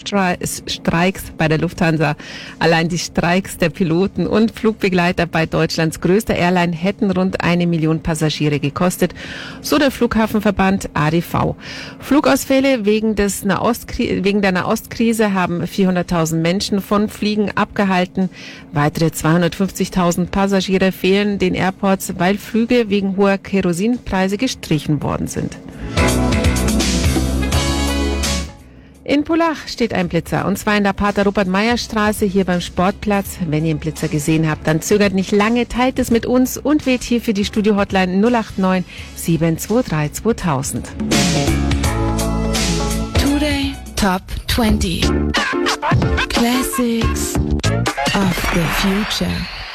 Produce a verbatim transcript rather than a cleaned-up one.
Streiks bei der Lufthansa. Allein die Streiks der Piloten und Flugbegleiter bei Deutschlands größter Airline hätten rund eine Million Passagiere gekostet, so der Flughafenverband A D V. Flugausfälle wegen, des Nahostkri- wegen der Nahostkrise haben vierhunderttausend Menschen von Fliegen abgehalten. Weitere zweihundertfünfzigtausend Passagiere fehlen den Airports, weil Flüge wegen hoher Kerosinpreise gestrichen worden sind. In Pullach steht ein Blitzer, und zwar in der Pater-Rupert-Meyer-Straße hier beim Sportplatz. Wenn ihr einen Blitzer gesehen habt, dann zögert nicht lange, teilt es mit uns und wählt hier für die Studio-Hotline null acht neun sieben zwei drei zweitausend. Today Top twenty Classics of the Future.